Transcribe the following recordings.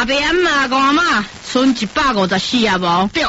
阿伯阿妈讲阿妈，剩154啊无？ 对。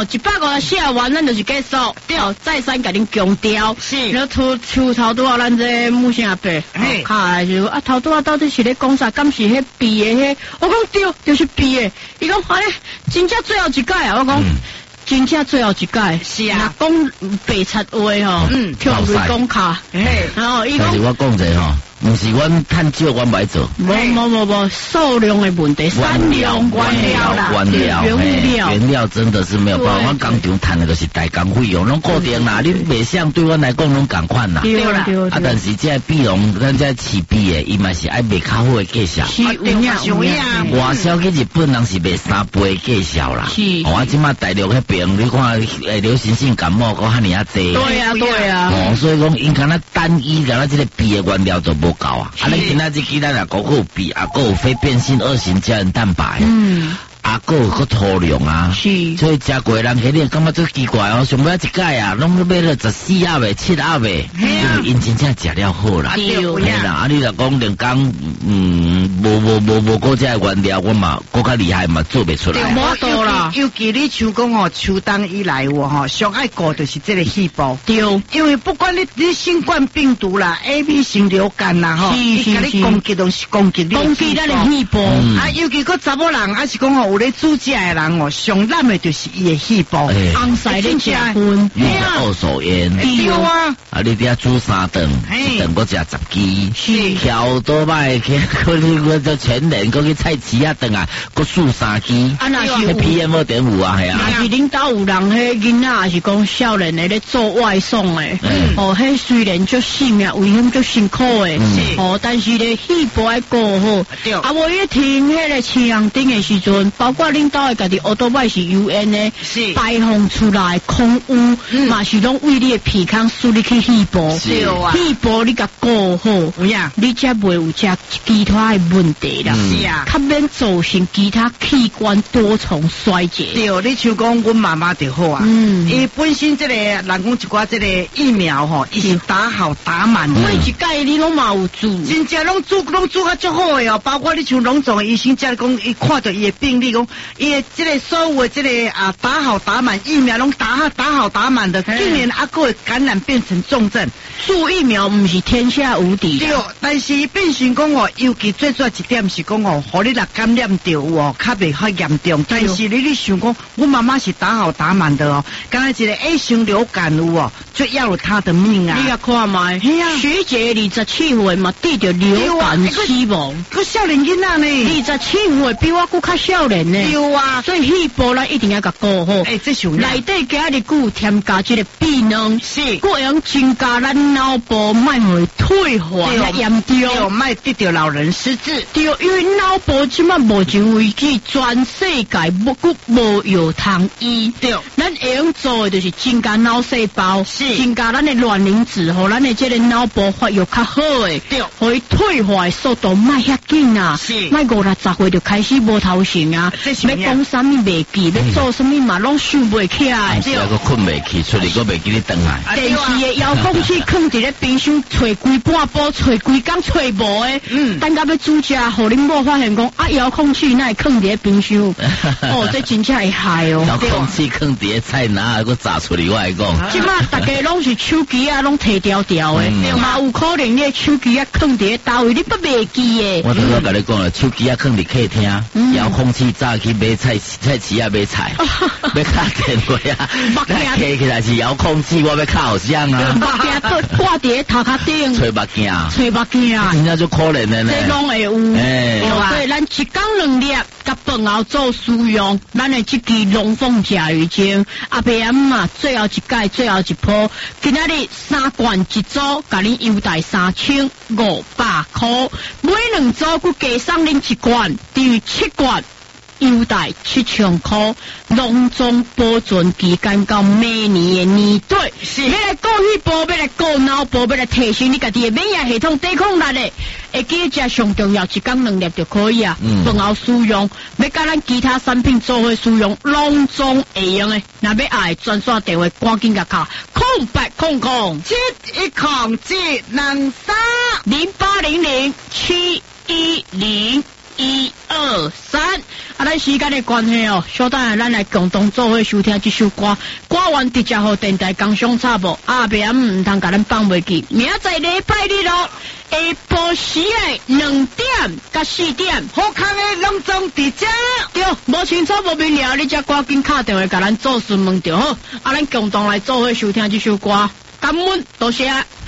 154啊完，咱就是结束。 对。 再三甲恁强调。 是。 然后树头拄啊，咱这木星阿伯，卡就啊头拄啊到底是咧讲啥？敢是迄闭的迄？我讲对，就是闭的。伊讲安尼，真正最后一届啊！我讲。真正最后一届是啊， 讲白贼话吼，跳瑞讲卡，然后伊讲， 但是我讲者吼，唔是阮趁少，阮歹做， 无，数量的问题，产量原料啦， 原料真的是没有办法，阮工厂趁的就是大工费用，拢固定啦，你卖相对阮来讲拢共款啦， 对啦， 啊，但是这比农，咱这饲比的，伊嘛是爱卖较好的价销， 是有影， 外销去日本人是卖3倍价销啦， 是， 我即马大陆迄边你看，流行性感冒搁遐尼啊济， 对啊， 所以讲因敢若单一敢若这个比的原料都无够啊，啊，你今仔日去咱也有比，啊，有非变性2型胶原蛋白，啊，个土壤啊， 是， 所以食过人肯定感觉最奇怪哦，上尾一届啊，拢买了14盒的、7盒的，就是因真正食了好啦， 对啦，啊，你若讲连讲，无过这原料，我嘛更加厉害嘛，做袂出来。 无多啦，尤其你像讲吼，秋冬以来吼，上爱顾就是这个细胞， 对， 因为不管你新冠病毒啦、AB 型流感啦吼，伊甲你攻击都是攻击咱的细胞， 啊，尤其个查某人，还是讲吼有咧煮食的人哦，上烂的就是伊的细胞， 红晒咧食薰， 你个恶手烟， 对啊， 啊，你得煮3顿，一顿我食10支， 是， 调多摆去，我就全年过去菜市啊顿啊，我数3支， 啊，那是 PM2.5啊，系啊， 那是恁兜有人迄囡仔，还是讲少年的咧做外送的，迄虽然就性命危险，就辛苦的，但是咧细胞爱顾好，啊，无伊停迄个太阳顶的时阵，包括恁兜的家己奥多麦是油烟的，排放出来空污，嘛是拢为你的皮康输入去细胞，细胞你甲顾好，你才袂有这其他的问题啦， 是啊， 较免造成其他器官多重衰竭。 对，你像讲阮妈妈就好啊，伊本身这个人讲一寡这个疫苗吼，伊是打好打满， 每一届你拢嘛有做， 真正拢做甲足好的哦，包括你像龙总医生才讲，伊看到伊的病例讲，伊的这个所有的这个打好打满疫苗拢打好打满的，竟然还个感染变成重症。 做疫苗唔是天下无敌， 对，但是变成讲哦，尤其最主要一点是讲哦，互你若感染到哦，较袂较严重。但是你想讲，我妈妈是打好打满的哦，刚才一个 A 型流感有哦，就要了他的命啊！ 你也看卖，学姐27岁嘛，得着流感死亡， 个少年囡仔呢 ，27岁比我更较少年呢。 对啊， 所以细胞咱一定要甲顾好。 这是内底加日久添加这个避能， 是， 个用增加咱脑部卖会退化严重， 卖得到老人失智。 对，因为脑部即马目前为止全世界无药通医。对，咱会用做的就是增加脑细胞，是增加咱的卵磷脂，互咱的这个脑部发育较好诶。对，互伊退化的速度卖遐紧啊，是，卖50-60岁就开始无头型啊。要讲啥物袂记，要做啥物嘛拢想袂起来。 对，个困袂起，出去个袂记你转来。 电视的遥控器放伫咧冰箱，吹规半晡，吹规工吹无诶。等到要煮食，互恁某发现讲遥控器那会放伫咧冰箱，这真正会害哦。 遥控器放伫咧菜哪个炸出嚟？我来讲， 即马大家拢是手机啊，拢摕条条诶，嘛有可能你手机啊放伫咧倒位，你不袂记诶。 我头先甲你讲了，手机啊放伫客厅，遥控器早去买菜市啊买菜，要卡电话啊，那摕起来是遥控器，我要卡后箱啊。 目镜都挂伫咧头壳顶， 吹目镜，真正就可怜的呢。 这拢会有，所以咱一工2粒，甲饭后做使用，咱的这支龙凤甲鱼精，阿伯阿妈最后一届，最后一波，今仔日3罐一组，甲恁优待3500块，每2组佮加送恁1罐，等于7罐。优待7000块，隆重保存期间到明年的年底，要来顾细胞，要来顾脑部，要来提升你家己的免疫系统抵抗力的，会记食上重要，一工2粒就可以啊。饭后使用，要甲咱其他产品做伙使用，隆重会用的。若要爱专线电话，赶紧甲卡08007107030800710123。 款时间的关系哦，小等下咱来共同做伙收听这首歌，歌完直接互电台工商插播，后边唔通甲咱放袂记，明仔礼拜日咯，下晡时的2点到4点， 好康的隆重伫遮。 对，无清楚无明了，你才赶紧打电话甲咱做询问就好，咱共同来做伙收听这首歌，感恩，多谢。